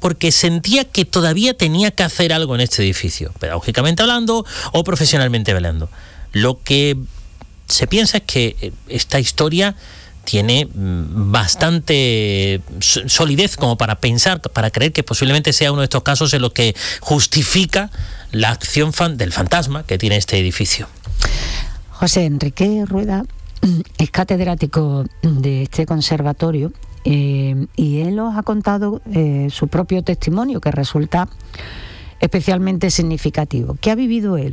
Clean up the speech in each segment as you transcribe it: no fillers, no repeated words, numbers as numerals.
porque sentía que todavía tenía que hacer algo en este edificio, pedagógicamente hablando o profesionalmente hablando. Lo que se piensa es que esta historia tiene bastante solidez como para pensar, para creer que posiblemente sea uno de estos casos en los que justifica la acción del fantasma que tiene este edificio. José Enrique Rueda es catedrático de este conservatorio y él os ha contado su propio testimonio, que resulta especialmente significativo. ¿Qué ha vivido él?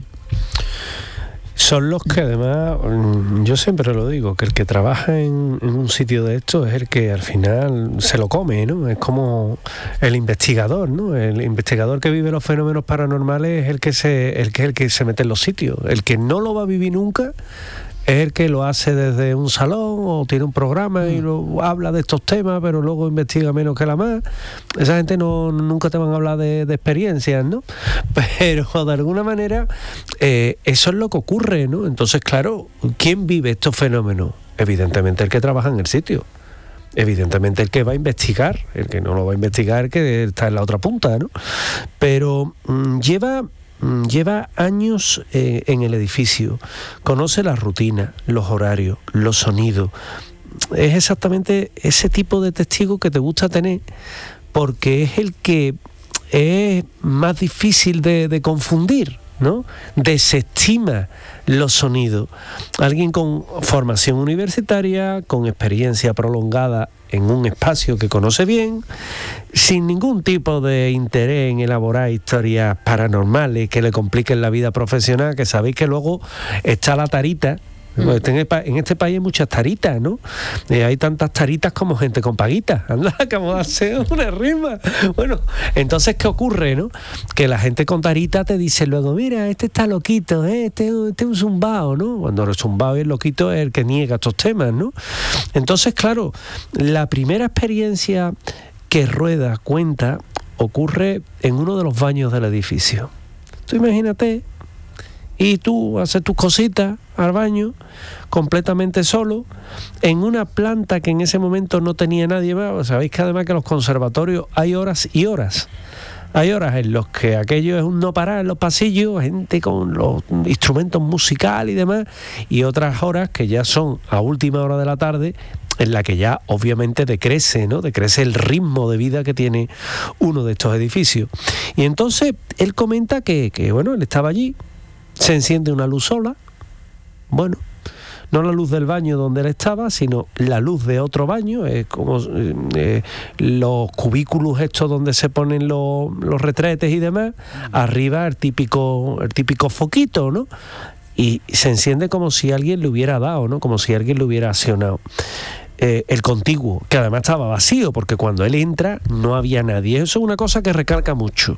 Son los que además, yo siempre lo digo, que el que trabaja en un sitio de estos es el que al final se lo come, ¿no? Es como el investigador, ¿no? El investigador que vive los fenómenos paranormales es el que se mete en los sitios. El que no lo va a vivir nunca es el que lo hace desde un salón o tiene un programa y habla de estos temas, pero luego investiga menos que la más. Esa gente nunca te van a hablar de experiencias, ¿no? Pero de alguna manera eso es lo que ocurre, ¿no? Entonces, claro, ¿quién vive estos fenómenos? Evidentemente el que trabaja en el sitio. Evidentemente el que va a investigar. El que no lo va a investigar, el que está en la otra punta, ¿no? Pero lleva años en el edificio, conoce la rutina, los horarios, los sonidos. Es exactamente ese tipo de testigo que te gusta tener, porque es el que es más difícil de confundir, ¿no? Desestima los sonidos. Alguien con formación universitaria, con experiencia prolongada en un espacio que conoce bien, sin ningún tipo de interés en elaborar historias paranormales que le compliquen la vida profesional, que sabéis que luego está la tarita. En este país hay muchas taritas, ¿no? Hay tantas taritas como gente con paguitas. Anda, acabo de hacer una rima. Bueno, entonces, ¿qué ocurre, no? Que la gente con tarita te dice luego, mira, este está loquito, este es un zumbao, ¿no? Cuando el zumbao y el loquito es el que niega estos temas, ¿no? Entonces, claro, la primera experiencia que Rueda cuenta ocurre en uno de los baños del edificio. Tú imagínate, y tú haces tus cositas al baño, completamente solo, en una planta que en ese momento no tenía nadie más. Sabéis que además que en los conservatorios hay horas y horas. Hay horas en los que aquello es un no parar en los pasillos, gente con los instrumentos musicales y demás, y otras horas que ya son a última hora de la tarde, en la que ya obviamente decrece, ¿no? Decrece el ritmo de vida que tiene uno de estos edificios. Y entonces él comenta que bueno, él estaba allí, se enciende una luz sola, bueno, no la luz del baño donde él estaba, sino la luz de otro baño, como los cubículos estos donde se ponen los retretes y demás, arriba el típico foquito, ¿no? Y se enciende como si alguien le hubiera dado, ¿no? Como si alguien le hubiera accionado. El contiguo, que además estaba vacío, porque cuando él entra no había nadie. Eso es una cosa que recalca mucho.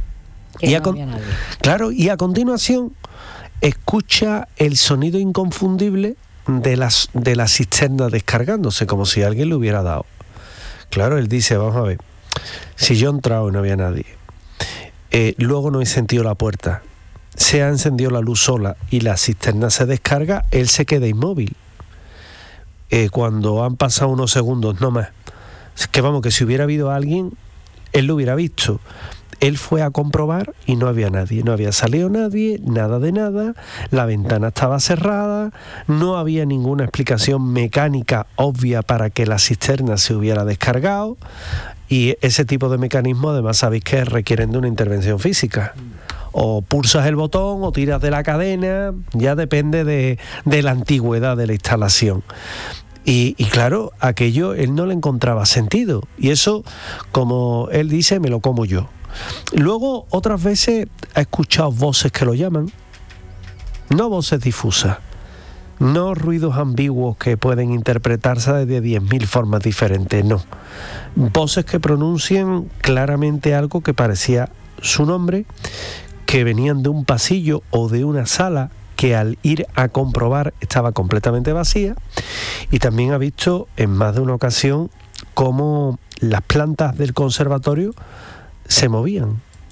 Claro, y a continuación escucha el sonido inconfundible de la cisterna descargándose, como si alguien le hubiera dado. Claro, él dice, vamos a ver, si yo he entrado y no había nadie, luego no he sentido la puerta, se ha encendido la luz sola y la cisterna se descarga, él se queda inmóvil. Cuando han pasado unos segundos, no más, es que vamos, que si hubiera habido alguien, él lo hubiera visto. Él fue a comprobar y no había nadie, no había salido nadie, nada de nada, la ventana estaba cerrada, no había ninguna explicación mecánica obvia para que la cisterna se hubiera descargado, y ese tipo de mecanismos además sabéis que requieren de una intervención física. O pulsas el botón o tiras de la cadena, ya depende de la antigüedad de la instalación. Y claro, aquello él no le encontraba sentido, y eso, como él dice, me lo como yo. Luego otras veces ha escuchado voces que lo llaman, no voces difusas, no ruidos ambiguos que pueden interpretarse de 10.000 formas diferentes, no, voces que pronuncian claramente algo que parecía su nombre, que venían de un pasillo o de una sala que al ir a comprobar estaba completamente vacía, y también ha visto en más de una ocasión cómo las plantas del conservatorio se movían,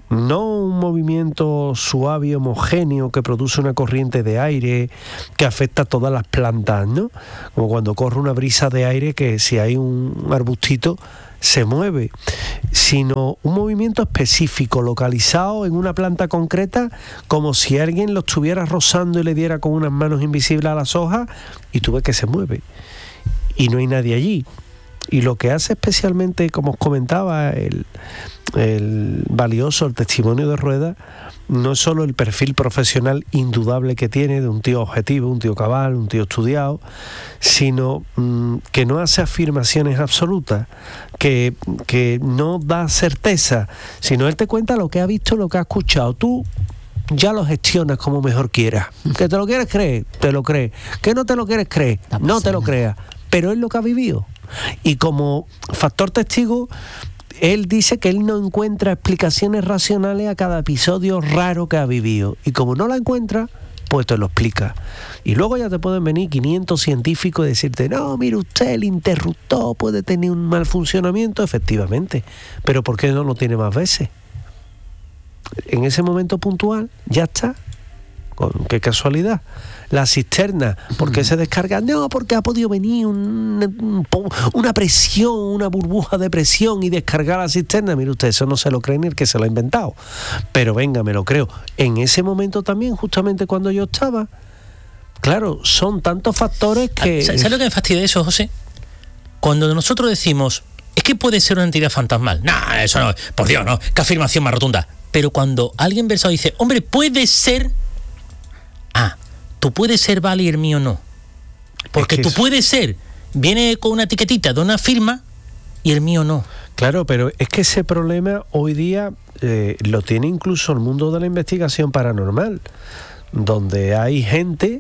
no un movimiento suave y homogéneo que produce una corriente de aire que afecta a todas las plantas, ¿no? Como cuando corre una brisa de aire que si hay un arbustito se mueve, sino un movimiento específico, localizado en una planta concreta, como si alguien lo estuviera rozando y le diera con unas manos invisibles a las hojas y tú ves que se mueve y no hay nadie allí. Y lo que hace especialmente, como os comentaba, el valioso, el testimonio de Rueda, no es solo el perfil profesional indudable que tiene de un tío objetivo, un tío cabal, un tío estudiado, sino que no hace afirmaciones absolutas, que no da certeza, sino él te cuenta lo que ha visto, lo que ha escuchado. Tú ya lo gestionas como mejor quieras. Que te lo quieres creer, te lo crees. Que no te lo quieres creer, no te lo creas. Pero es lo que ha vivido. Y como factor testigo, él dice que él no encuentra explicaciones racionales a cada episodio raro que ha vivido. Y como no la encuentra, pues te lo explica. Y luego ya te pueden venir 500 científicos y decirte, no, mire usted, el interruptor puede tener un mal funcionamiento, efectivamente. Pero ¿por qué no lo tiene más veces? En ese momento puntual, ya está. Qué casualidad. La cisterna, ¿por qué se descarga? No, porque ha podido venir una presión, una burbuja de presión y descargar la cisterna. Mire usted, eso no se lo cree ni el que se lo ha inventado. Pero venga, me lo creo. En ese momento también, justamente cuando yo estaba, claro, son tantos factores que... ¿Sabes lo que me fastidia de eso, José? Cuando nosotros decimos, es que puede ser una entidad fantasmal. Nah, eso no, por Dios, no, qué afirmación más rotunda. Pero cuando alguien versado dice, hombre, puede ser... tú puedes ser vale y el mío no. Porque tú puedes ser, viene con una etiquetita de una firma y el mío no. Claro, pero es que ese problema hoy día lo tiene incluso el mundo de la investigación paranormal, donde hay gente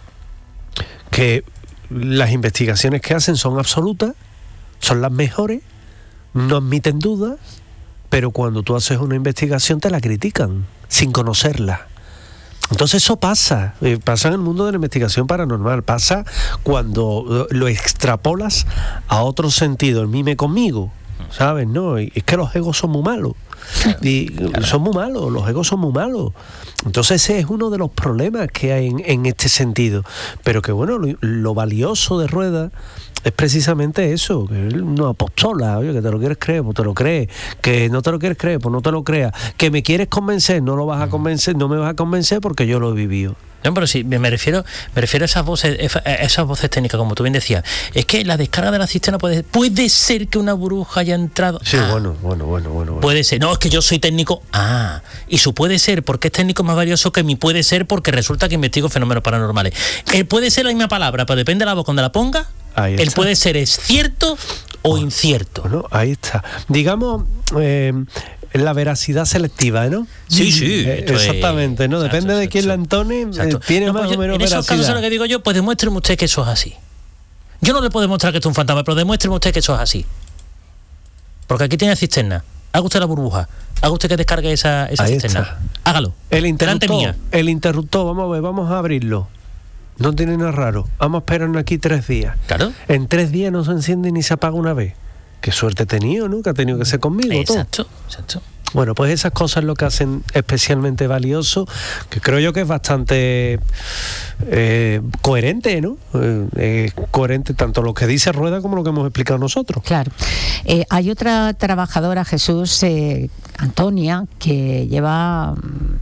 que las investigaciones que hacen son absolutas, son las mejores, no admiten dudas, pero cuando tú haces una investigación te la critican sin conocerla. Entonces eso pasa en el mundo de la investigación paranormal, pasa cuando lo extrapolas a otro sentido, el mime conmigo, ¿sabes? No, es que los egos son muy malos, y son muy malos, los egos son muy malos. Entonces ese es uno de los problemas que hay en este sentido, pero que bueno, lo valioso de Rueda es precisamente eso, que él no apostola. Oye, que te lo quieres creer, pues te lo crees, que no te lo quieres creer, pues no te lo creas, que me quieres convencer, no lo vas a convencer, no me vas a convencer porque yo lo he vivido. No, pero sí, me refiero a esas voces técnicas, como tú bien decías. Es que la descarga de la cisterna puede ser que una burbuja haya entrado. Sí, bueno. Puede ser. No, es que yo soy técnico. Y su puede ser porque es técnico más valioso que mi puede ser porque resulta que investigo fenómenos paranormales. El puede ser la misma palabra, pero depende de la voz donde la ponga. El puede ser es cierto o incierto. Bueno, ahí está. Digamos, la veracidad selectiva, ¿no? Sí. Exactamente, ¿no? Depende de quién la entone, tiene más o menos veracidad. En esos casos, es lo que digo yo, pues demuéstreme usted que eso es así. Yo no le puedo demostrar que esto es un fantasma, pero demuéstreme usted que eso es así. Porque aquí tiene cisterna. Haga usted la burbuja. Haga usted que descargue esa cisterna. Está. Hágalo. El interruptor, vamos a ver, vamos a abrirlo. No tiene nada raro. Vamos a esperarnos aquí 3 días. Claro. En 3 días no se enciende ni se apaga una vez. Qué suerte he tenido, ¿no? Que ha tenido que ser conmigo. Exacto. Bueno, pues esas cosas lo que hacen especialmente valioso, que creo yo que es bastante coherente, ¿no? Coherente tanto lo que dice Rueda como lo que hemos explicado nosotros. Claro. Hay otra trabajadora, Jesús, Antonia, que llevaba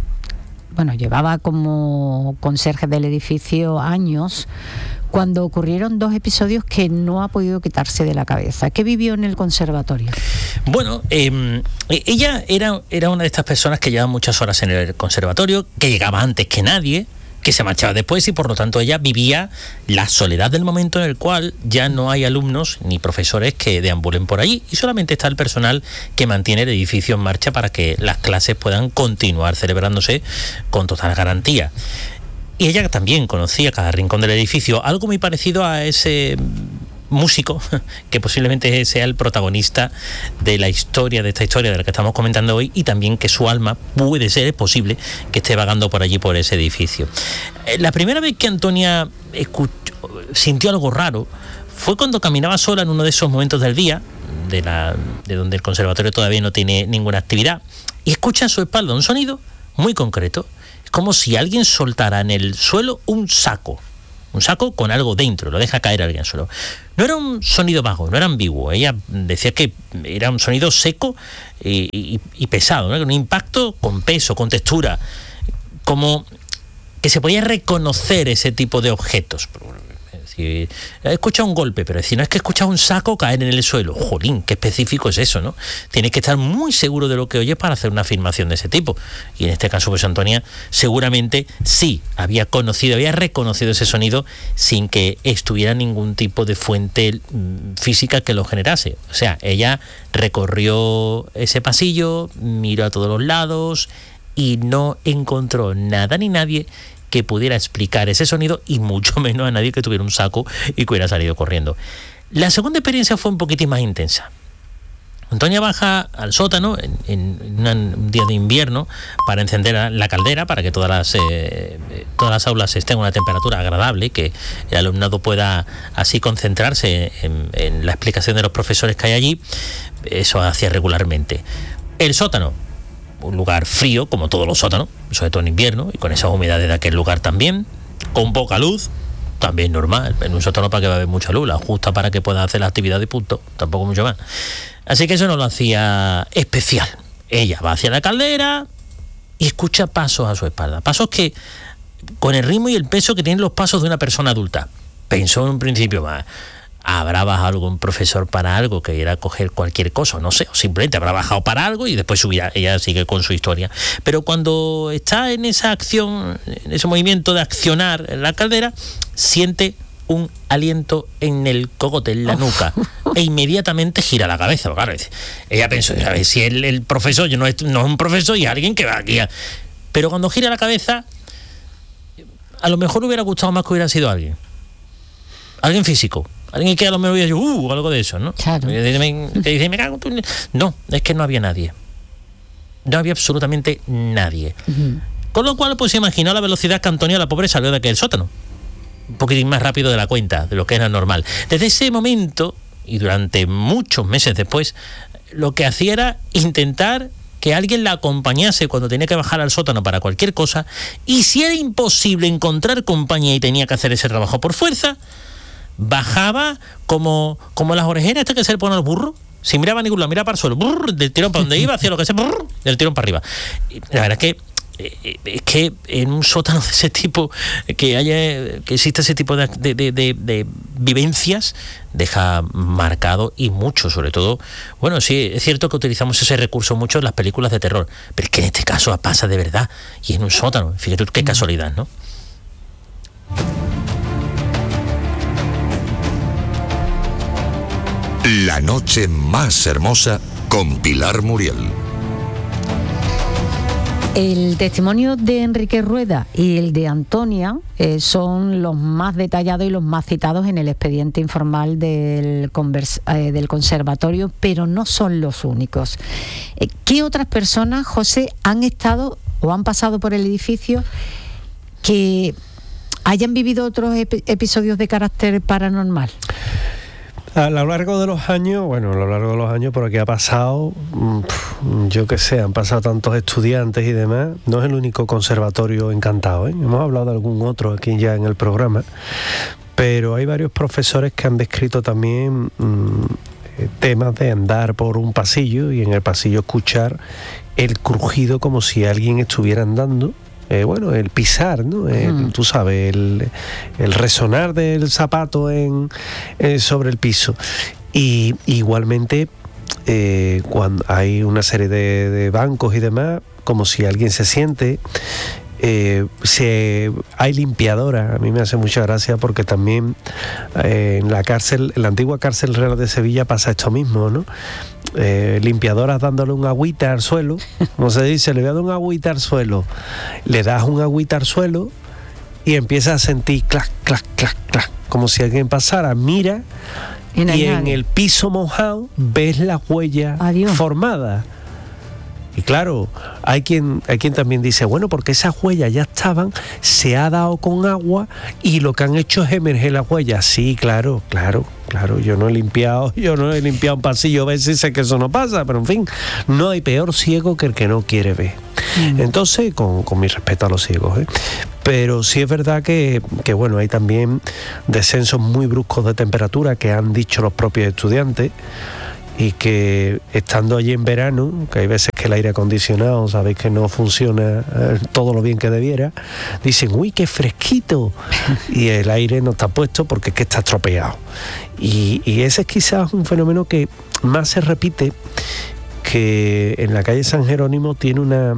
como conserje del edificio años, cuando ocurrieron 2 episodios que no ha podido quitarse de la cabeza. ¿Qué vivió en el conservatorio? Bueno, ella era una de estas personas que llevaba muchas horas en el conservatorio, que llegaba antes que nadie, que se marchaba después y por lo tanto ella vivía la soledad del momento en el cual ya no hay alumnos ni profesores que deambulen por allí y solamente está el personal que mantiene el edificio en marcha para que las clases puedan continuar celebrándose con total garantía. Y ella también conocía cada rincón del edificio, algo muy parecido a ese músico que posiblemente sea el protagonista de esta historia de la que estamos comentando hoy, y también que su alma es posible que esté vagando por allí, por ese edificio. La primera vez que Antonia sintió algo raro fue cuando caminaba sola en uno de esos momentos del día, de donde el conservatorio todavía no tiene ninguna actividad, y escucha a su espalda un sonido muy concreto. Es como si alguien soltara en el suelo un saco con algo dentro, lo deja caer alguien al suelo. No era un sonido vago, no era ambiguo. Ella decía que era un sonido seco y pesado, ¿no? Un impacto con peso, con textura, como que se podía reconocer ese tipo de objetos. Es decir, he escuchado un golpe, pero no es que he escuchado un saco caer en el suelo. Jolín, qué específico es eso, ¿no? Tienes que estar muy seguro de lo que oyes para hacer una afirmación de ese tipo. Y en este caso, pues Antonia seguramente sí había reconocido ese sonido sin que estuviera ningún tipo de fuente física que lo generase. O sea, ella recorrió ese pasillo, miró a todos los lados y no encontró nada ni nadie que pudiera explicar ese sonido, y mucho menos a nadie que tuviera un saco y que hubiera salido corriendo. La segunda experiencia fue un poquitín más intensa. Antonia baja al sótano en un día de invierno para encender la caldera, para que todas las aulas estén a una temperatura agradable, que el alumnado pueda así concentrarse en la explicación de los profesores que hay allí. Eso hacía regularmente. El sótano, un lugar frío, como todos los sótanos, sobre todo en invierno, y con esas humedades de aquel lugar también, con poca luz, también normal. En un sótano, para que va a haber mucha luz, la justa para que pueda hacer la actividad y punto, tampoco mucho más. Así que eso no lo hacía especial. Ella va hacia la caldera y escucha pasos a su espalda, pasos que, con el ritmo y el peso que tienen los pasos de una persona adulta. Pensó en un principio, habrá bajado algún profesor para algo, que irá a coger cualquier cosa, no sé, o simplemente habrá bajado para algo y después subirá, ella sigue con su historia. Pero cuando está en esa acción, en ese movimiento de accionar en la caldera, siente un aliento en el cogote, en la nuca, e inmediatamente gira la cabeza. Claro, ella pensó, a ver, si el profesor no es un profesor y alguien que va aquí. Pero cuando gira la cabeza, a lo mejor hubiera gustado más que hubiera sido alguien físico. Alguien que a lo mejor hubiera dicho, algo de eso, ¿no? Claro. Que dice, me cago en tu... No, es que no había nadie. No había absolutamente nadie. Uh-huh. Con lo cual, pues se imaginó la velocidad que Antonia, la pobre, salió de aquel sótano. Un poquitín más rápido de la cuenta, de lo que era normal. Desde ese momento, y durante muchos meses después, lo que hacía era intentar que alguien la acompañase cuando tenía que bajar al sótano para cualquier cosa, y si era imposible encontrar compañía y tenía que hacer ese trabajo por fuerza, bajaba como las orejeras estas que se le ponen al burro, sin mirar a ningún lado, miraba para el suelo, del tirón para donde iba, hacía lo que sea, del tirón para arriba. Y la verdad es que en un sótano de ese tipo, que existe ese tipo de vivencias, deja marcado, y mucho, sobre todo. Bueno, sí, es cierto que utilizamos ese recurso mucho en las películas de terror, pero es que en este caso pasa de verdad, y en un sótano. Fíjate qué casualidad, ¿no? La noche más hermosa con Pilar Muriel. El testimonio de Enrique Rueda y el de Antonia son los más detallados y los más citados en el expediente informal del conservatorio, pero no son los únicos. ¿Qué otras personas, José, han estado o han pasado por el edificio que hayan vivido otros episodios de carácter paranormal? A lo largo de los años, por aquí ha pasado, yo qué sé, han pasado tantos estudiantes y demás. No es el único conservatorio encantado, ¿eh? Hemos hablado de algún otro aquí ya en el programa, pero hay varios profesores que han descrito también temas de andar por un pasillo y en el pasillo escuchar el crujido como si alguien estuviera andando. El pisar, ¿no? Tú sabes, el resonar del zapato sobre el piso. Y igualmente, cuando hay una serie de bancos y demás, como si alguien se siente, hay limpiadoras. A mí me hace mucha gracia porque también en la antigua cárcel real de Sevilla pasa esto mismo, ¿no? Limpiadoras dándole un agüita al suelo, como se dice, le voy a dar un agüita al suelo, le das un agüita al suelo y empiezas a sentir clac, clac, clac, clac, como si alguien pasara, mira, y en el piso mojado ves la huella formada. Y claro, hay quien también dice, bueno, porque esas huellas ya estaban, se ha dado con agua y lo que han hecho es emerger las huellas. Sí, claro, yo no he limpiado un pasillo, a veces sé que eso no pasa, pero en fin, no hay peor ciego que el que no quiere ver. Entonces, con mi respeto a los ciegos, pero sí es verdad que bueno, hay también descensos muy bruscos de temperatura que han dicho los propios estudiantes, y que estando allí en verano, que hay veces que el aire acondicionado, sabéis que no funciona todo lo bien que debiera, dicen, uy, qué fresquito, y el aire no está puesto porque es que está estropeado. Y ese es quizás un fenómeno que más se repite, que en la calle San Jerónimo tiene una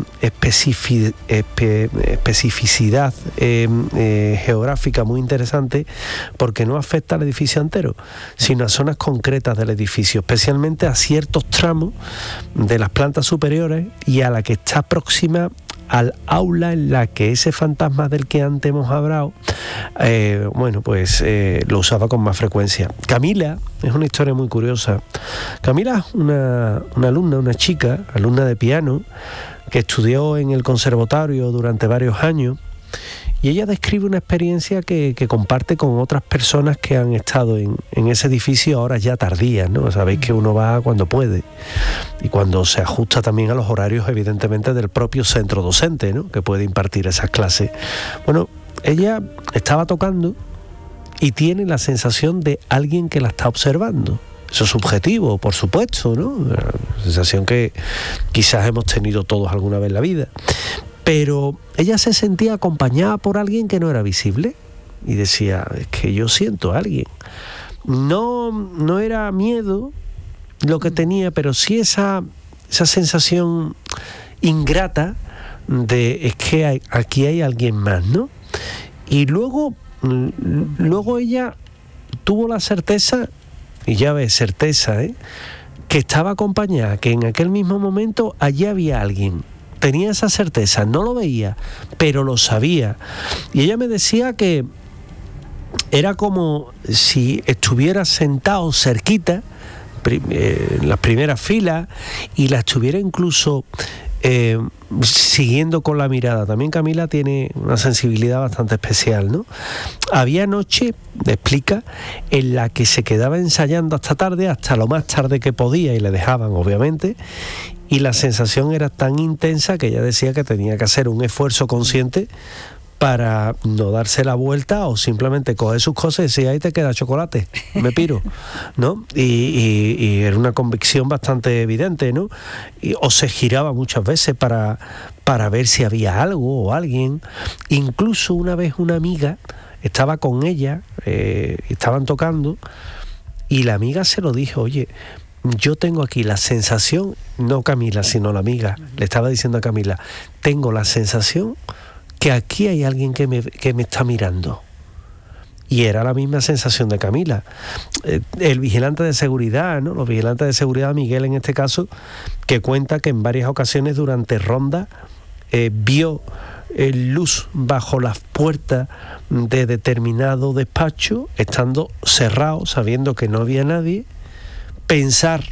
especificidad geográfica muy interesante, porque no afecta al edificio entero, sino a zonas concretas del edificio, especialmente a ciertos tramos de las plantas superiores y a la que está próxima al aula en la que ese fantasma del que antes hemos hablado, lo usaba con más frecuencia. Camila es una historia muy curiosa. Camila es una alumna, una chica, alumna de piano, que estudió en el conservatorio durante varios años, y ella describe una experiencia que comparte con otras personas que han estado en ese edificio a horas ya tardías, ¿no? Sabéis que uno va cuando puede y cuando se ajusta también a los horarios, evidentemente, del propio centro docente, ¿no?, que puede impartir esas clases. Bueno, ella estaba tocando y tiene la sensación de alguien que la está observando. Eso es subjetivo, por supuesto, ¿no? Una sensación que quizás hemos tenido todos alguna vez en la vida. Pero ella se sentía acompañada por alguien que no era visible y decía, es que yo siento a alguien. No era miedo lo que tenía, pero sí esa sensación ingrata de, es que aquí hay alguien más, ¿no? Y luego ella tuvo la certeza, y ya ves, certeza, que estaba acompañada, que en aquel mismo momento allí había alguien. Tenía esa certeza, no lo veía, pero lo sabía. Y ella me decía que era como si estuviera sentado cerquita, en las primeras filas, y la estuviera incluso siguiendo con la mirada. También Camila tiene una sensibilidad bastante especial, ¿no? Había noche, explica, en la que se quedaba ensayando hasta tarde, hasta lo más tarde que podía, y le dejaban, obviamente, y la sensación era tan intensa que ella decía que tenía que hacer un esfuerzo consciente para no darse la vuelta o simplemente coger sus cosas y decir, ahí te queda chocolate, me piro, ¿no? Y era una convicción bastante evidente, ¿no? O se giraba muchas veces para ver si había algo o alguien. Incluso una vez una amiga estaba con ella, estaban tocando, y la amiga se lo dijo, oye, yo tengo aquí la sensación, no Camila, sino la amiga, le estaba diciendo a Camila, tengo la sensación que aquí hay alguien que me está mirando. Y era la misma sensación de Camila. El vigilante de seguridad, ¿no? Los vigilantes de seguridad, Miguel en este caso, que cuenta que en varias ocasiones durante rondas vio luz bajo las puertas de determinado despacho, estando cerrado, sabiendo que no había nadie, pensar,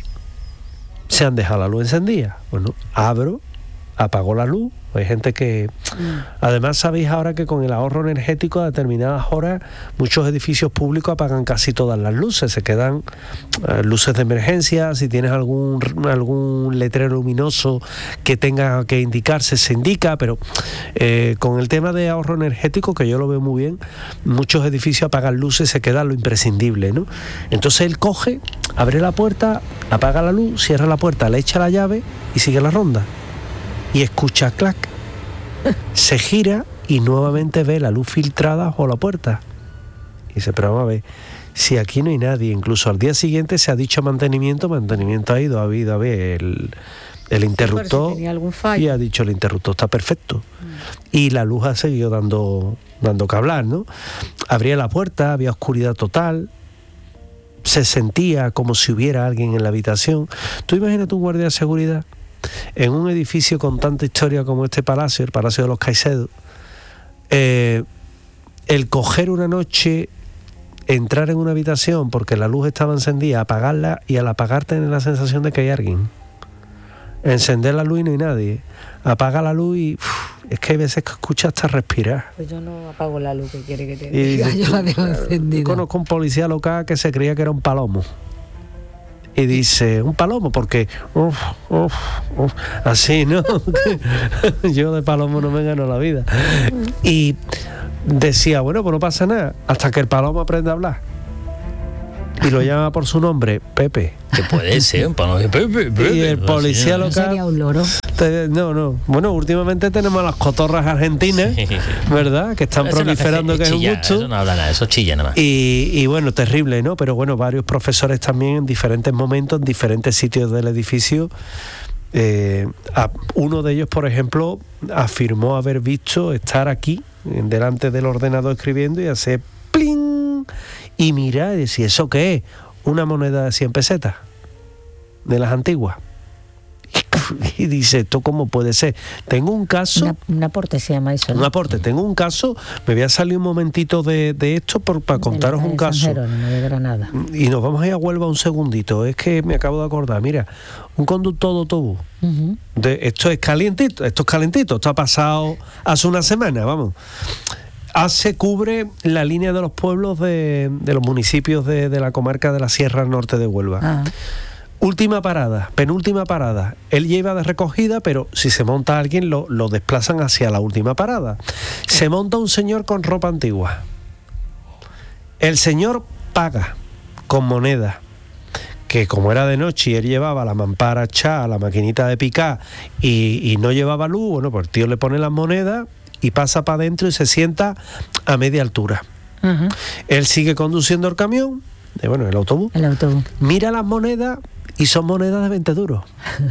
se han dejado la luz encendida. Bueno, abro, apago la luz. Hay gente que... Además, sabéis ahora que con el ahorro energético a determinadas horas muchos edificios públicos apagan casi todas las luces, se quedan luces de emergencia. Si tienes algún letrero luminoso que tenga que indicarse, se indica, pero con el tema de ahorro energético, que yo lo veo muy bien, muchos edificios apagan luces, se queda lo imprescindible, ¿no? Entonces él coge, abre la puerta, apaga la luz, cierra la puerta, le echa la llave y sigue la ronda. Y escucha clac, se gira y nuevamente ve la luz filtrada bajo la puerta. Y dice, pero vamos a ver, si aquí no hay nadie, incluso al día siguiente se ha dicho mantenimiento ha ido, ha habido a ver el interruptor, si algún fallo, y ha dicho el interruptor está perfecto. Y la luz ha seguido dando que hablar, ¿no? Abría la puerta, había oscuridad total, se sentía como si hubiera alguien en la habitación. Tú imagínate un guardia de seguridad en un edificio con tanta historia como este palacio, el Palacio de los Caicedos, el coger una noche, entrar en una habitación porque la luz estaba encendida, apagarla, y al apagar tener la sensación de que hay alguien. Encender la luz y no hay nadie. Apaga la luz y es que hay veces que escuchas hasta respirar. Pues yo no apago la luz, que quiere que te diga, yo la dejo encendida. Conozco un policía local que se creía que era un palomo. Y dice, un palomo, porque así, ¿no? Yo de palomo no me gano la vida. Y decía, bueno, pues no pasa nada, hasta que el palomo aprende a hablar. Y lo llama por su nombre, Pepe. Que puede ser un palomo de Pepe. Y el policía ¿No local... sería un loro? No. Bueno, últimamente tenemos las cotorras argentinas, ¿verdad? Que están proliferando, que es un gusto. Eso no habla nada, eso chilla nada más. Y bueno, terrible, ¿no? Pero bueno, varios profesores también en diferentes momentos, en diferentes sitios del edificio. Uno de ellos, por ejemplo, afirmó haber visto estar aquí, delante del ordenador escribiendo y hacer ¡pling! Y mirar y decir, ¿eso qué es? Una moneda de 100 pesetas, de las antiguas. Y dice, ¿esto cómo puede ser? Tengo un caso... Un aporte se llama eso, ¿no? Un aporte. Tengo un caso, me voy a salir un momentito de esto para contaros un caso. Jerónimo de Granada. Y nos vamos a ir a Huelva un segundito. Es que me acabo de acordar. Mira, un conductor de autobús. Esto es calentito, esto ha pasado hace una semana, vamos. Cubre la línea de los pueblos de los municipios de la comarca de la Sierra Norte de Huelva. Penúltima parada. Él lleva de recogida, pero si se monta alguien lo desplazan hacia la última parada. Se monta un señor con ropa antigua. El señor paga con moneda, que como era de noche y él llevaba la mampara chá, la maquinita de picar y no llevaba luz, bueno, pues el tío le pone las monedas y pasa para adentro y se sienta a media altura. Él sigue conduciendo el camión, el autobús. Mira las monedas y son monedas de 20 duros.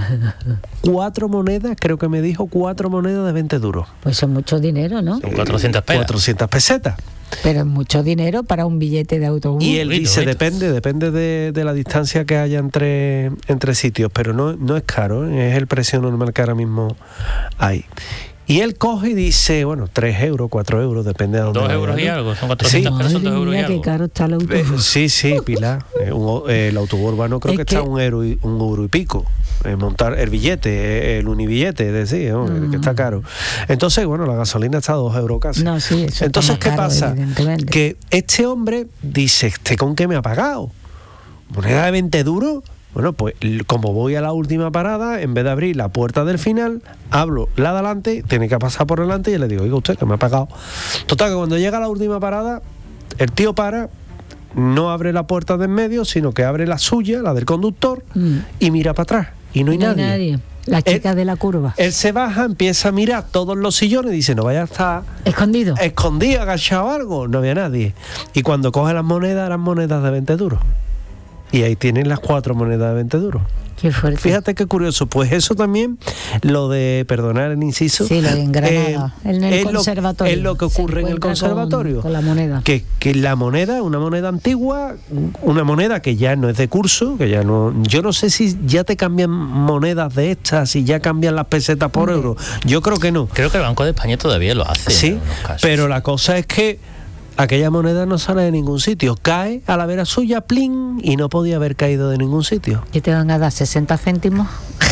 4 monedas, creo que me dijo 4 monedas de 20 duros. Pues son mucho dinero, ¿no? Son 400 pesetas. 400 pesetas. Pero es mucho dinero para un billete de autobús. Y él dice, depende de la distancia que haya entre sitios, pero no es caro, es el precio normal que ahora mismo hay. Y él coge y dice, 3 euros, 4 euros, depende de dónde. 2 euros y algo, son 400 pesos, son 2 euros y algo. Qué caro está el autobús. Sí, Pilar. El autobús urbano creo que está un euro y pico. Montar el billete, el unibillete, es decir, que está caro. Entonces, la gasolina está a 2 euros casi. No, sí, eso. Entonces, ¿qué caro, pasa? Que este hombre dice, ¿con qué me ha pagado? ¿Moneda de 20 duros? Bueno, pues como voy a la última parada, en vez de abrir la puerta del final, hablo la de adelante, tiene que pasar por delante y le digo, oiga usted, que me ha pagado. Total, que cuando llega a la última parada, el tío para, no abre la puerta de en medio, sino que abre la suya, la del conductor, y mira para atrás. Y no hay nadie. La chica de la curva. Él se baja, empieza a mirar todos los sillones y dice, no vaya a estar... ¿Escondido, agachado algo? No había nadie. Y cuando coge las monedas, eran monedas de 20 duros. Y ahí tienen las 4 monedas de 20 duros. Qué fuerte. Fíjate qué curioso. Pues eso también, lo de, perdonar el inciso. Sí, lo de en Granada, en el conservatorio. Es lo que ocurre en el conservatorio. Con la moneda. Que la moneda, una moneda antigua, una moneda que ya no es de curso, que ya no... Yo no sé si ya te cambian monedas de estas, si ya cambian las pesetas por euros. Yo creo que no. Creo que el Banco de España todavía lo hace. Sí, pero la cosa es que aquella moneda no sale de ningún sitio, cae a la vera suya, plin, y no podía haber caído de ningún sitio. ¿Qué te van a dar? ¿60 céntimos?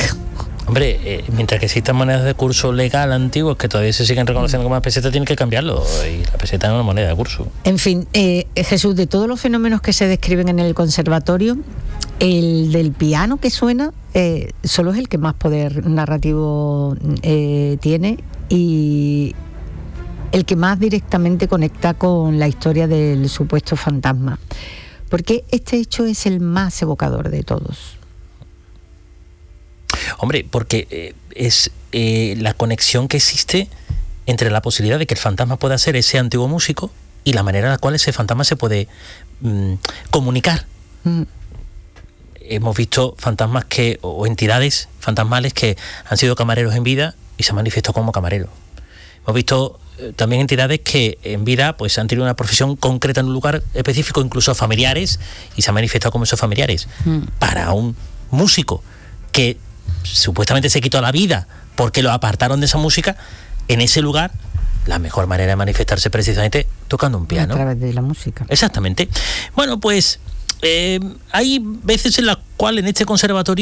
Hombre, mientras que existan monedas de curso legal antiguos que todavía se siguen reconociendo como peseta, tienen que cambiarlo, y la peseta no es una moneda de curso. En fin, Jesús, de todos los fenómenos que se describen en el conservatorio, el del piano que suena solo es el que más poder narrativo tiene y el que más directamente conecta con la historia del supuesto fantasma, porque este hecho es el más evocador de todos. Hombre, porque es la conexión que existe entre la posibilidad de que el fantasma pueda ser ese antiguo músico y la manera en la cual ese fantasma se puede comunicar. Hemos visto fantasmas o entidades fantasmales que han sido camareros en vida y se han manifestado como camareros. Hemos visto también entidades que en vida pues han tenido una profesión concreta en un lugar específico, incluso familiares, y se han manifestado como esos familiares. Para un músico que supuestamente se quitó la vida porque lo apartaron de esa música, en ese lugar la mejor manera de manifestarse precisamente tocando un piano. A través de la música. Exactamente. Bueno, pues hay veces en las cuales en este conservatorio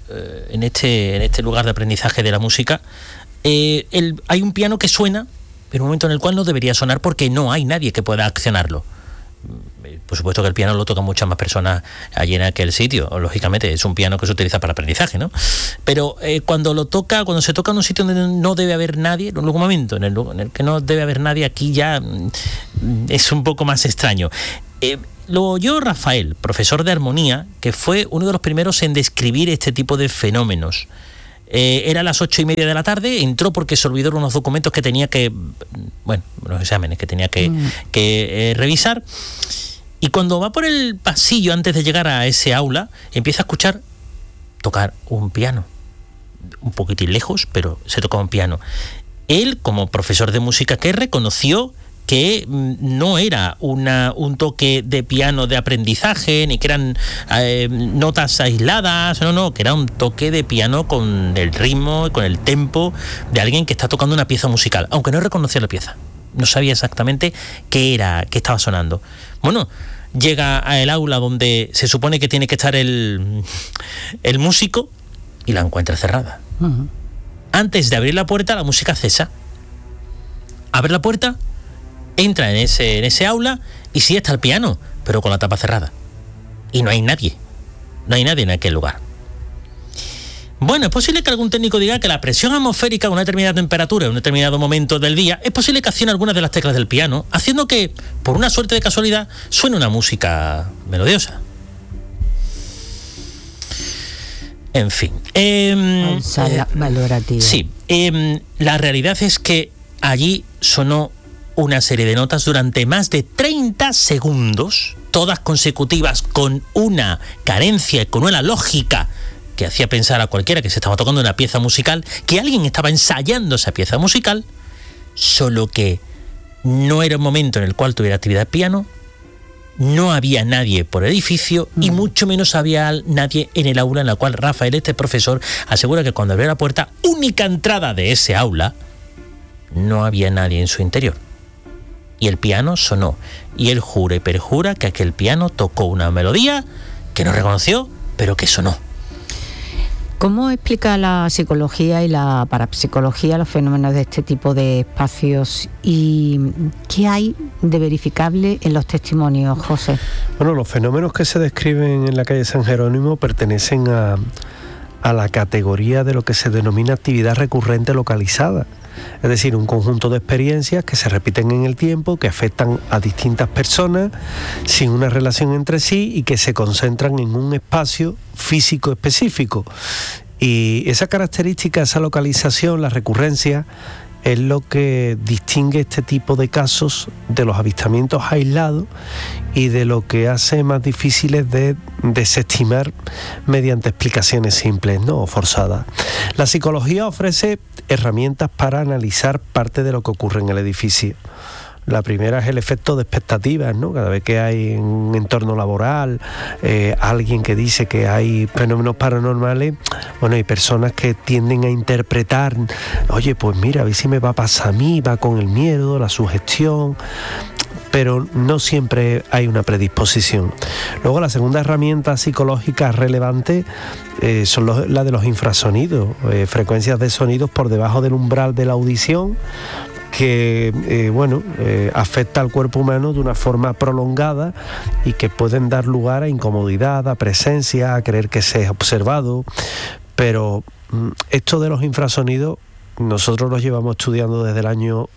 en este lugar de aprendizaje de la música, hay un piano que suena en un momento en el cual no debería sonar porque no hay nadie que pueda accionarlo. Por supuesto que el piano lo tocan muchas más personas allí en aquel sitio, lógicamente es un piano que se utiliza para aprendizaje, ¿no? Pero cuando se toca en un sitio donde no debe haber nadie, en algún momento en el que no debe haber nadie, aquí ya es un poco más extraño. Lo oyó Rafael, profesor de armonía, que fue uno de los primeros en describir este tipo de fenómenos. Era a las 8:30 de la tarde, entró porque se olvidó unos documentos que tenía que, los exámenes que tenía que revisar, y cuando va por el pasillo antes de llegar a ese aula, empieza a escuchar tocar un piano, un poquitín lejos, pero se tocaba un piano. Él, como profesor de música, que reconoció que no era un toque de piano de aprendizaje, ni que eran notas aisladas, no, que era un toque de piano con el ritmo, con el tempo de alguien que está tocando una pieza musical, aunque no reconocía la pieza, no sabía exactamente qué estaba sonando. Bueno, llega al aula donde se supone que tiene que estar el músico y la encuentra cerrada. Uh-huh. Antes de abrir la puerta, la música cesa. Abre la puerta, entra en ese aula y sí está el piano, pero con la tapa cerrada. Y no hay nadie en aquel lugar. Bueno, es posible que algún técnico diga que la presión atmosférica a una determinada temperatura en un determinado momento del día es posible que accione algunas de las teclas del piano, haciendo que, por una suerte de casualidad, suene una música melodiosa. En fin. Valorativa. Sí. La realidad es que allí sonó una serie de notas durante más de 30 segundos, todas consecutivas, con una carencia y con una lógica que hacía pensar a cualquiera que se estaba tocando una pieza musical, que alguien estaba ensayando esa pieza musical, solo que no era un momento en el cual tuviera actividad piano, no había nadie por el edificio y mucho menos había nadie en el aula en la cual Rafael, este profesor, asegura que cuando abrió la puerta, única entrada de ese aula, no había nadie en su interior. Y el piano sonó, y él jura y perjura que aquel piano tocó una melodía que no reconoció, pero que sonó. ¿Cómo explica la psicología y la parapsicología los fenómenos de este tipo de espacios y qué hay de verificable en los testimonios, José? Bueno, los fenómenos que se describen en la calle San Jerónimo pertenecen a la categoría de lo que se denomina actividad recurrente localizada. Es decir, un conjunto de experiencias que se repiten en el tiempo, que afectan a distintas personas sin una relación entre sí y que se concentran en un espacio físico específico. Y esa característica, esa localización, la recurrencia, es lo que distingue este tipo de casos de los avistamientos aislados y de lo que hace más difíciles de desestimar mediante explicaciones simples, ¿no?, o forzadas. La psicología ofrece herramientas para analizar parte de lo que ocurre en el edificio. La primera es el efecto de expectativas, ¿no? Cada vez que hay un entorno laboral, alguien que dice que hay fenómenos paranormales, bueno, hay personas que tienden a interpretar, oye, pues mira, a ver si me va a pasar a mí, va con el miedo, la sugestión, pero no siempre hay una predisposición. Luego, la segunda herramienta psicológica relevante son la de los infrasonidos, frecuencias de sonidos por debajo del umbral de la audición, que afecta al cuerpo humano de una forma prolongada y que pueden dar lugar a incomodidad, a presencia, a creer que se es observado. Pero esto de los infrasonidos nosotros los llevamos estudiando desde el año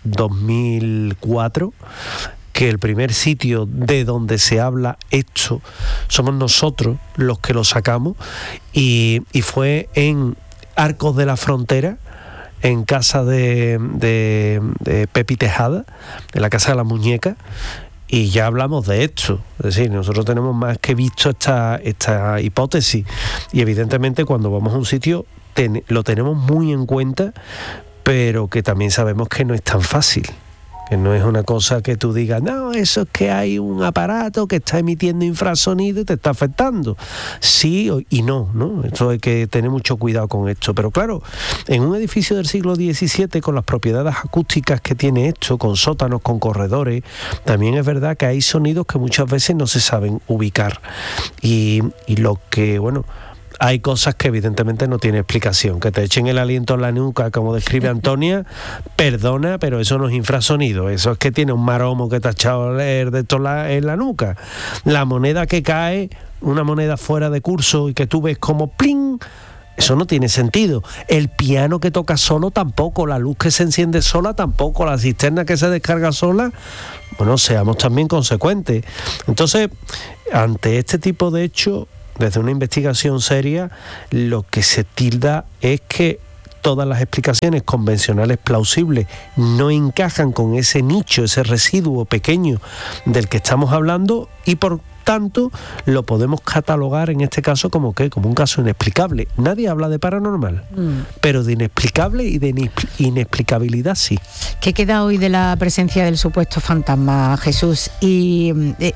2004, que el primer sitio de donde se habla esto somos nosotros los que lo sacamos, y fue en Arcos de la Frontera, en casa de Pepi Tejada, en la Casa de la Muñeca, y ya hablamos de esto. Es decir, nosotros tenemos más que visto esta hipótesis, y evidentemente cuando vamos a un sitio lo tenemos muy en cuenta, pero que también sabemos que no es tan fácil. Que no es una cosa que tú digas, no, eso es que hay un aparato que está emitiendo infrasonido y te está afectando. Sí y no, ¿no? Esto hay que tener mucho cuidado con esto. Pero claro, en un edificio del siglo XVII, con las propiedades acústicas que tiene esto, con sótanos, con corredores, también es verdad que hay sonidos que muchas veces no se saben ubicar. Y lo que, hay cosas que evidentemente no tiene explicación. Que te echen el aliento en la nuca, como describe Antonia, perdona, pero eso no es infrasonido. Eso es que tiene un maromo que te ha echado de esto en la nuca. La moneda que cae, una moneda fuera de curso y que tú ves como ¡pling! Eso no tiene sentido. El piano que toca solo tampoco, la luz que se enciende sola tampoco, la cisterna que se descarga sola. Bueno, seamos también consecuentes. Entonces, ante este tipo de hechos, desde una investigación seria, lo que se tilda es que todas las explicaciones convencionales plausibles no encajan con ese nicho, ese residuo pequeño del que estamos hablando, y por tanto lo podemos catalogar en este caso como un caso inexplicable. Nadie habla de paranormal, pero de inexplicable y de inexplicabilidad sí. ¿Qué queda hoy de la presencia del supuesto fantasma, Jesús? Y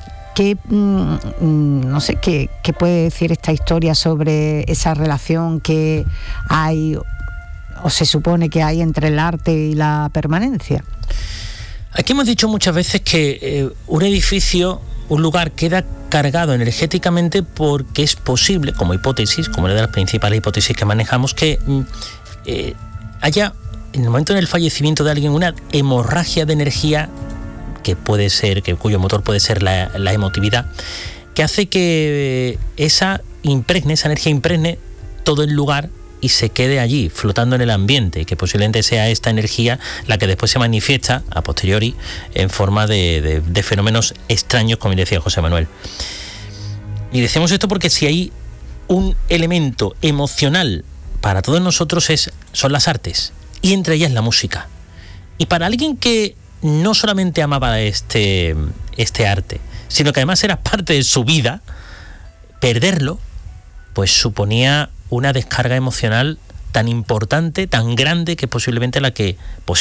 no sé, ¿qué puede decir esta historia sobre esa relación que hay o se supone que hay entre el arte y la permanencia? Aquí hemos dicho muchas veces que un edificio, un lugar queda cargado energéticamente porque es posible, como hipótesis, como una de las principales hipótesis que manejamos, que haya en el momento del fallecimiento de alguien una hemorragia de energía que puede ser, cuyo motor puede ser la emotividad, que hace que esa energía impregne todo el lugar y se quede allí, flotando en el ambiente, y que posiblemente sea esta energía la que después se manifiesta a posteriori en forma de fenómenos extraños, como decía José Manuel. Y decimos esto porque si hay un elemento emocional para todos nosotros son las artes, y entre ellas la música. Y para alguien que no solamente amaba este arte, sino que además era parte de su vida, perderlo, pues suponía una descarga emocional tan importante, tan grande, que posiblemente la que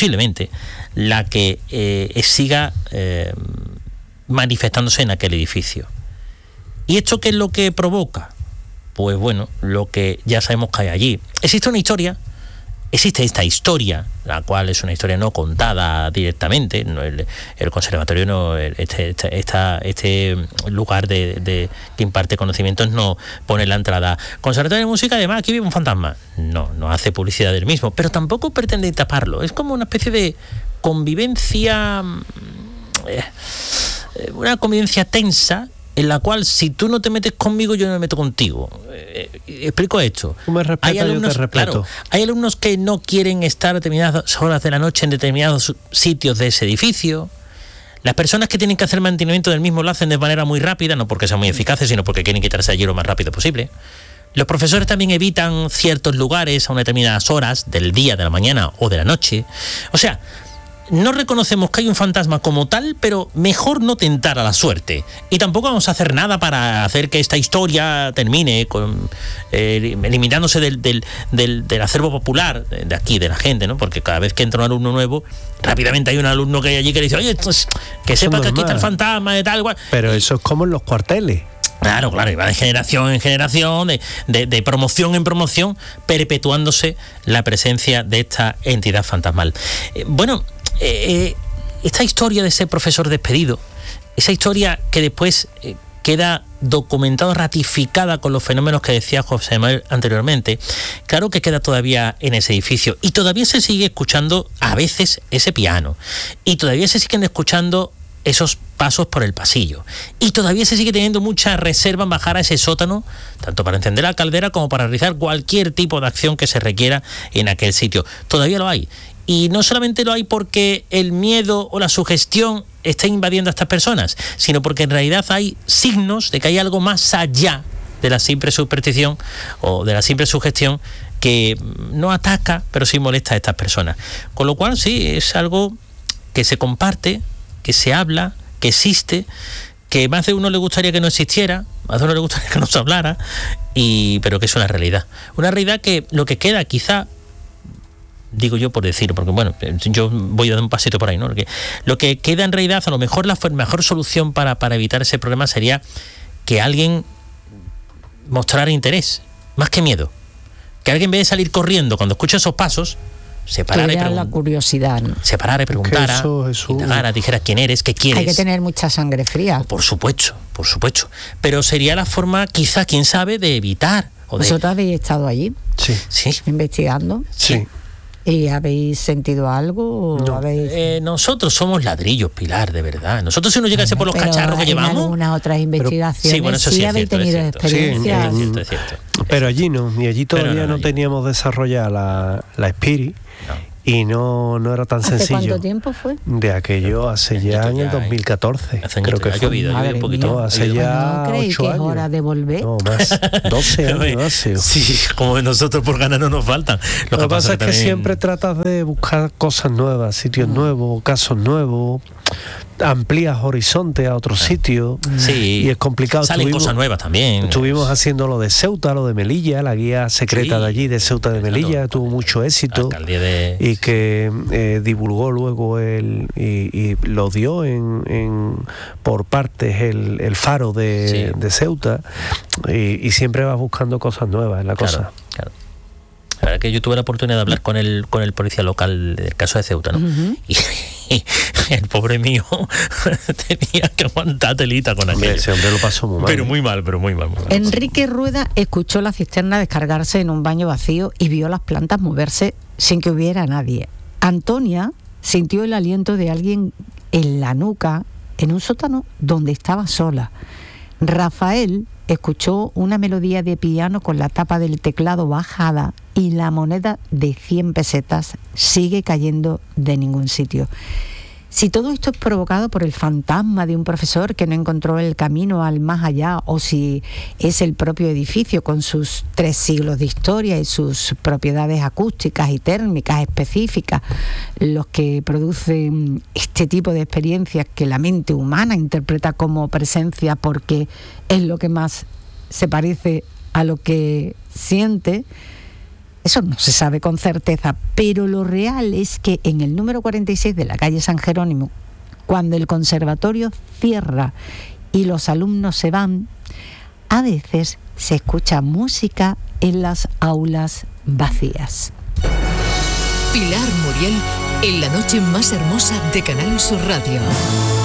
siga manifestándose en aquel edificio. ¿Y esto qué es lo que provoca? Pues bueno, lo que ya sabemos que hay allí. Existe esta historia, la cual es una historia no contada directamente. No, el conservatorio, no, este lugar que imparte conocimientos, no pone la entrada Conservatorio de Música, además aquí vive un fantasma. No hace publicidad del mismo, pero tampoco pretende taparlo. Es como una especie de convivencia, una convivencia tensa, en la cual si tú no te metes conmigo, yo no me meto contigo. Explico esto. Tú me respetas, yo te respeto. Claro, hay alumnos que no quieren estar determinadas horas de la noche en determinados sitios de ese edificio. Las personas que tienen que hacer mantenimiento del mismo lo hacen de manera muy rápida, no porque sean muy eficaces, sino porque quieren quitarse allí lo más rápido posible. Los profesores también evitan ciertos lugares a unas determinadas horas del día, de la mañana o de la noche. O sea, no reconocemos que hay un fantasma como tal, pero mejor no tentar a la suerte. Y tampoco vamos a hacer nada para hacer que esta historia termine eliminándose del acervo popular de aquí, de la gente, ¿no? Porque cada vez que entra un alumno nuevo, rápidamente hay un alumno que hay allí que le dice, oye, que sepa que aquí está el fantasma, de tal, igual. Pero eso es como en los cuarteles. Claro, y va de generación en generación, de promoción en promoción, perpetuándose la presencia de esta entidad fantasmal. Esta historia de ese profesor despedido, esa historia que después queda documentada, ratificada con los fenómenos que decía José Manuel anteriormente, claro que queda todavía en ese edificio, y todavía se sigue escuchando a veces ese piano, y todavía se siguen escuchando esos pasos por el pasillo, y todavía se sigue teniendo mucha reserva en bajar a ese sótano, tanto para encender la caldera como para realizar cualquier tipo de acción que se requiera en aquel sitio. Todavía lo hay. Y no solamente lo hay porque el miedo o la sugestión está invadiendo a estas personas, sino porque en realidad hay signos de que hay algo más allá de la simple superstición o de la simple sugestión que no ataca, pero sí molesta a estas personas. Con lo cual, sí, es algo que se comparte, que se habla, que existe, que más de uno le gustaría que no existiera, más de uno le gustaría que no se hablara, pero que es una realidad. Una realidad que lo que queda quizá, digo yo por decir, porque bueno, yo voy a dar un pasito por ahí, ¿no? Porque lo que queda en realidad, a lo mejor la mejor solución para evitar ese problema sería que alguien mostrara interés, más que miedo. Que alguien, en vez de salir corriendo cuando escucha esos pasos, se parara y la curiosidad, ¿no? Se parara y preguntara, indagara, dijera quién eres, qué quieres. Hay que tener mucha sangre fría. Por supuesto. Pero sería la forma, quizá, quién sabe, de evitar ¿Vosotros habéis estado allí? Sí. ¿Investigando? Sí. ¿Y habéis sentido algo? No. Nosotros somos ladrillos, Pilar, de verdad. Nosotros, si uno llegase por los cacharros que llevamos... En algunas otras investigaciones sí, bueno, eso sí habéis tenido experiencias. Sí, es cierto. Pero allí no, y allí todavía no teníamos desarrollada la Spirit. No. Y no era tan ¿Hace sencillo. cuánto tiempo fue? De aquello hace ya en el 2014. Creo que fue. ha llovido un poquito. No, hace ya ¿No creéis 8 que años. es hora de volver? No, más. 12 años hace. Sí, como nosotros por ganas no nos faltan. Lo que pasa es que también... siempre tratas de buscar cosas nuevas, sitios nuevos, casos nuevos, amplías horizontes a otros sitios. Sí. Y es complicado. Salen cosas nuevas también. Estuvimos haciendo lo de Ceuta, lo de Melilla, la guía secreta de allí, de Ceuta de Melilla, tuvo mucho éxito. Y que divulgó luego y lo dio por partes el faro de Ceuta. Y siempre vas buscando cosas nuevas en la cosa. Claro. La verdad que yo tuve la oportunidad de hablar con el policía local del caso de Ceuta, ¿no? Y el pobre mío tenía que aguantar telita con aquello. Ese hombre lo pasó muy mal. Pero muy mal. Enrique Rueda escuchó la cisterna descargarse en un baño vacío y vio las plantas moverse sin que hubiera nadie. Antonia sintió el aliento de alguien en la nuca en un sótano donde estaba sola. Rafael escuchó una melodía de piano con la tapa del teclado bajada y la moneda de 100 pesetas sigue cayendo de ningún sitio. Si todo esto es provocado por el fantasma de un profesor que no encontró el camino al más allá, o si es el propio edificio con sus 3 siglos de historia y sus propiedades acústicas y térmicas específicas los que producen este tipo de experiencias que la mente humana interpreta como presencia porque es lo que más se parece a lo que siente, eso no se sabe con certeza, pero lo real es que en el número 46 de la calle San Jerónimo, cuando el conservatorio cierra y los alumnos se van, a veces se escucha música en las aulas vacías. Pilar Muriel en la noche más hermosa de Canal Sur Radio.